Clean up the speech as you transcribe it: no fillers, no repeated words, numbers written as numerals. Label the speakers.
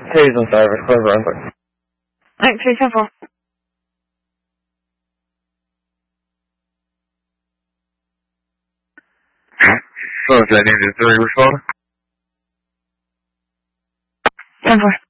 Speaker 1: Hazen Cyrus, Club Brunswick.
Speaker 2: 哎，可以下播。
Speaker 1: So, Jenny, is there a response?
Speaker 2: 下播。